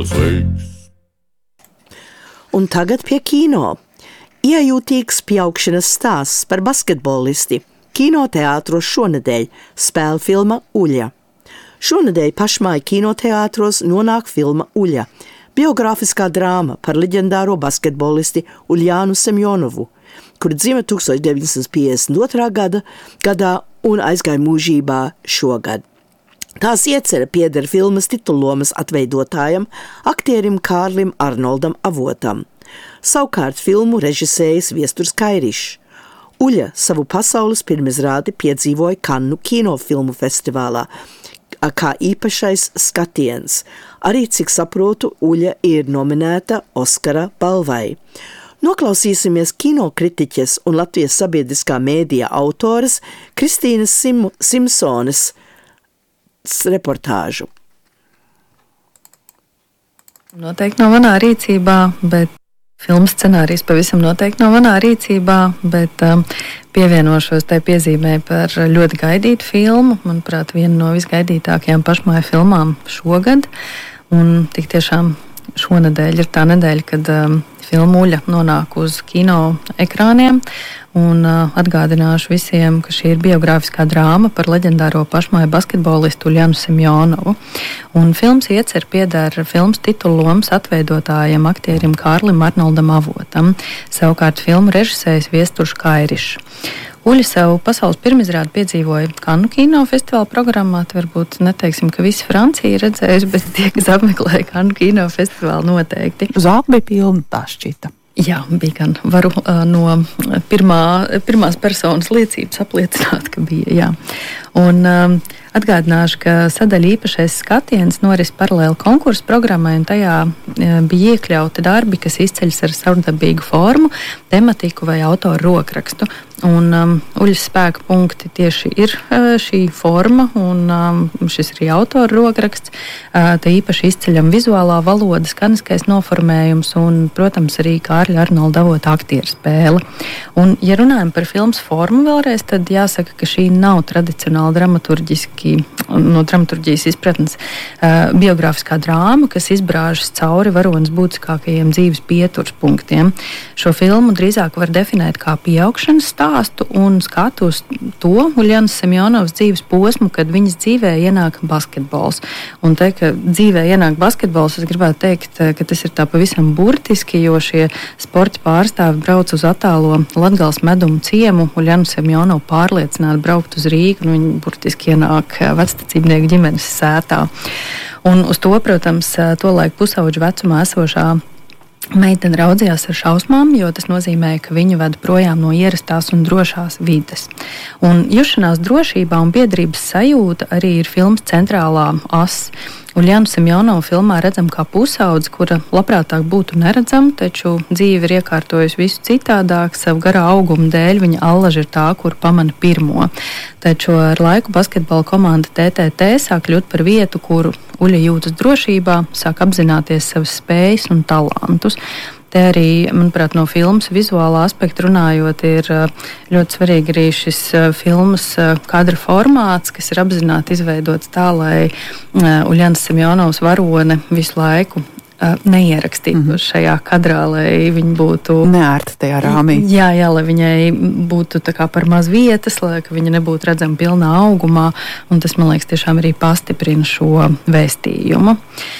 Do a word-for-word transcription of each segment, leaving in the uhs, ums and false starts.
sveiks! Un tagad pie kino. Iejūtīgs pieaugšanas stāsts par basketbolisti. Kinoteātros šonedēļ spēle filma Uļa. Šonedēļ pašmāja kinoteātros nonāk filma Uļa. Biogrāfiskā drāma par leģendāro basketbolisti Uljānu Semjonovu, kur dzima tūkstoš deviņsimt piecdesmit otrā gada, gadā un aizgāja mūžībā šogad. Tās iecerē pieder filmas titullomas atveidotājam, aktierim Kārlim Arnoldam Avotam. Savukārt filmu režisējis Viesturs Kairišs. Uļa savu pasaules pirmizrādi piedzīvoja Kannu kinofilmu festivālā, kā īpašais skatiens. Arī, cik saprotu, Uļa ir nominēta Oskara balvai. Noklausīsimies kinokritiķes un Latvijas sabiedriskā mēdija autores Kristīnas Sim- Simpsones reportāžu. Noteikti nav manā rīcībā, bet filmas scenārijs pavisam noteikti nav manā rīcībā, bet um, pievienošos tai piezīmē par ļoti gaidītu filmu. Manuprāt, viena no visgaidītākajām pašmāju filmām šogad. Un tik tiešām šonedēļ ir tā nedēļa, kad um, filma Uļa nonāk uz kino ekrāniem. Un uh, atgādināšu visiem, ka šī ir biogrāfiskā drāma par leģendāro pašmāju basketbolistu Uljanu Semjonovu. Un filmas iecer pieder filmas titullomas atveidotājam aktierim Kārlim Arnoldam Avotam. Savukārt filmu režisējis Viesturs Kairišs. Uļa savu pasaules pirmizrādi piedzīvoja Kannu kinofestivāla programmā. Varbūt neteiksim, ka visi Francija ir redzējuši, bet tie, kas apmeklēja Kannu kinofestivālu, noteikti. Zāle bija pilna, tā šķita. Jā, bija gan. Varu uh, no pirmā, pirmās personas liecības apliecināt, ka bija, jā. Un um, atgādināšu, ka sadaļa īpašais skatiens noris paralēli konkursu programmai, un tajā uh, bija iekļauti darbi, kas izceļas ar savdabīgu formu, tematiku vai autoru rokrakstu. Un um, Uļas spēka punkti tieši ir uh, šī forma un um, šis arī autora rokraksts. Uh, te īpaši izceļam vizuālā valoda, skaniskais noformējums un, protams, arī Kārļa Arnolda Avota aktieru spēle. Un, ja runājam par filmas formu vēlreiz, tad jāsaka, ka šī nav tradicionāli dramaturģiski, no dramaturģijas izpratnes uh, biogrāfiskā drāma, kas izbrāžas cauri varonas būtiskākajiem dzīves pieturspunktiem. Šo filmu drīzāk var definēt kā pieaugšanas stāstu un skatu uz to Uļanas Semjonovas dzīves posmu, kad viņas dzīvē ienāk basketbols. Un te, ka dzīvē ienāk basketbols, es gribētu teikt, ka tas ir tā pavisam burtiski, jo šie sporta pārstāvi brauc uz attālo Latgales medumu ciemu. Uļanu Semjonovu pārliecināti braukt uz Rīgu, un viņi burtiski ienāk vectecībnieku ģimenes sētā. Un uz to, protams, tolaik pusauģu vecumā esošā meitene raudzījās ar šausmām, jo tas nozīmē, ka viņu ved projām no ierastās un drošās vides. Un jušanās drošībā un biedrības sajūta arī ir filmas centrālā as. Uljanu Semjonovu filmā redzam kā pusaudzi, kura labprātāk būtu neredzama, taču dzīve ir iekārtojusi visu citādāk, savu garā auguma dēļ viņa allaža ir tā, kur pamana pirmo. Taču ar laiku basketbola komanda T T T sāk kļūt par vietu, kuru Uļa jūtas drošībā, sāk apzināties savas spējas un talantus. Te arī, manuprāt, no filmas vizuālā aspekta runājot, ir ļoti svarīgi arī šis filmas kadra formāts, kas ir apzināti izveidots tā, lai Uļanas Semjonovas varone visu laiku neierakstītu mm-hmm. šajā kadrā, lai viņa būtu neērta tajā rāmī. Jā, jā, lai viņai būtu tā kā par maz vietas, lai viņa nebūtu redzama pilnā augumā, un tas, man liekas, tiešām arī pastiprina šo vēstījumu.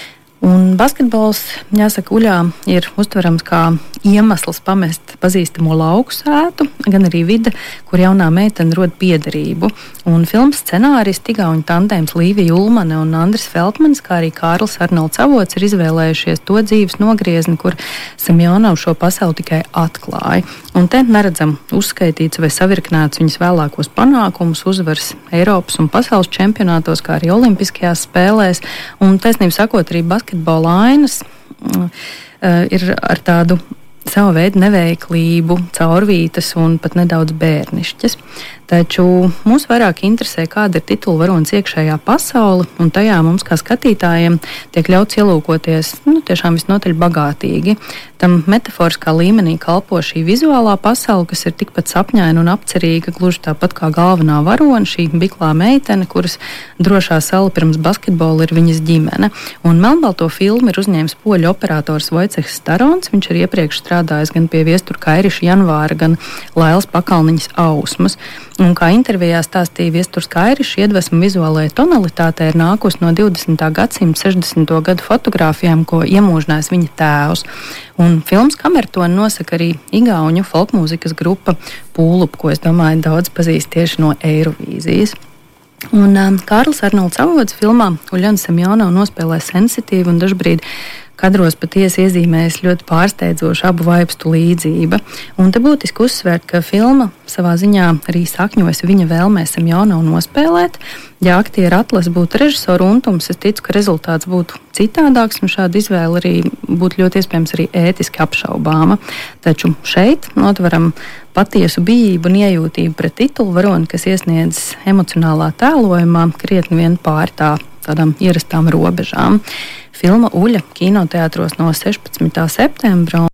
Un basketbols, jāsaka, Uļā ir uztverams kā iemesls pamest pazīstamo lauku sētu, gan arī vide, kur jaunā meitene rod piederību. Un filmas scenāristi igauņu tandēms Līvija Ulmane un Andris Feltmanis, kā arī Kārlis Arnolds Avots ir izvēlējušies to dzīves nogriezni, kur Semjonovu šo pasauli tikai atklāja. Un te neredzam uzskaitīts vai savirknēts viņas vēlākos panākumus, uzvars Eiropas un pasaules čempionātos, kā arī olimpiskajās spēlēs. Un taisnība sakot, arī basketbola ainas uh, ir ar tādu savu veidu neveiklību, caurvītas un pat nedaudz bērnišķas. Taču mūs vairāk interesē, kāda ir titulvaronas iekšējā pasaule, un tajā mums kā skatītājiem tiek ļauts ielūkoties nu, tiešām visnotaļ bagātīgi. Tam metaforiskā līmenī kalpo šī vizuālā pasaule, kas ir tikpat sapņaina un apcerīga, gluži tāpat kā galvenā varona, šī biklā meitene, kuras drošā sala pirms basketbola ir viņas ģimene. Un melnbalto filmu ir uzņēmis poļu operators Vojcehs Starons. Viņš ir iepriekš strādājis gan pie Viestura Kairiša Janvāra, gan Lailas Pakalniņas Ausmas. Un kā intervijā stāstīja Viesturs Kairišs, iedvesma vizuālajai tonalitātei ir nākusi no divdesmitā gadsimta sešdesmito gadu fotogrāfijām, ko iemūžinājis viņa tēvs. Un filmas kamertoni nosaka arī igauņu folkmūzikas grupa Pūlup, ko es domāju daudz pazīst tieši no Eirovīzijas. Un um, Kārlis Arnolds Avods filmā Uļjana Semjonova nospēlē sensitīvu un dažbrīd kadros patiesi iezīmējas ļoti pārsteidzoša abu vaipstu līdzība. Un te būtiski uzsvērt, ka filma savā ziņā arī sakņojas viņa vēlmē Semjonovu nospēlēt. Ja aktieru atlase būtu režisoru untums, es ticu, ka rezultāts būtu citādāks, un šāda izvēle arī būtu ļoti iespējams arī ētiski apšaubāma. Taču šeit notveram patiesu bijību un iejūtību pret titulvaroni, kas iesniedz emocionālā tēlojumā krietni vien pāri tā tādām ierastām robežām. Filma Uļa kinoteātros no sešpadsmitā septembra.